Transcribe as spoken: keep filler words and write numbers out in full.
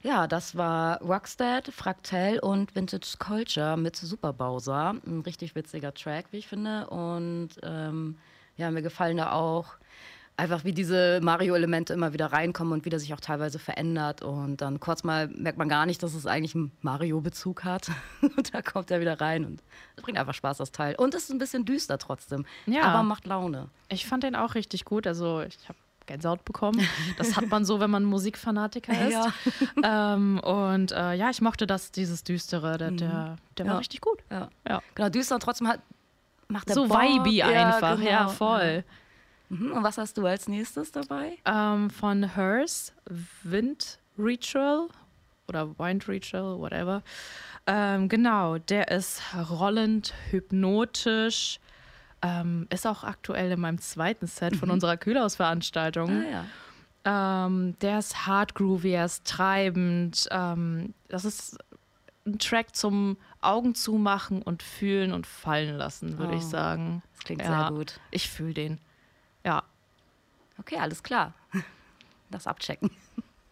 Ja, das war Rockstead, Fractal und Vintage Culture mit Super Bowser. Ein richtig witziger Track, wie ich finde. Und ähm, ja, mir gefallen da auch einfach, wie diese Mario-Elemente immer wieder reinkommen und wie der sich auch teilweise verändert. Und dann kurz mal merkt man gar nicht, dass es eigentlich einen Mario-Bezug hat. Und da kommt er wieder rein und es bringt einfach Spaß, das Teil. Und es ist ein bisschen düster trotzdem, Ja. aber macht Laune. Ich fand den auch richtig gut. Also ich habe Gänsehaut bekommen. Das hat man so, wenn man Musikfanatiker ist. Ja. Ähm, und äh, ja, ich mochte das, dieses Düstere. Der, der, der war Ja. richtig gut. Ja. Ja. Genau, düster und trotzdem hat, macht der So Bock. vibey Ja, einfach. genau. Ja, voll. Mhm. Und was hast du als nächstes dabei? Ähm, von Hers, Wind Ritual oder Wind Ritual, whatever. Ähm, genau, der ist rollend, hypnotisch. Ähm, ist auch aktuell in meinem zweiten Set von unserer Kühlhausveranstaltung. Ah, ja. Ähm, der ist hard groovy, er ist treibend. Ähm, das ist ein Track zum Augen zumachen und fühlen und fallen lassen, würde Oh, ich sagen. Das klingt Ja, sehr gut. Ich fühle den. Ja. Okay, alles klar. Das abchecken.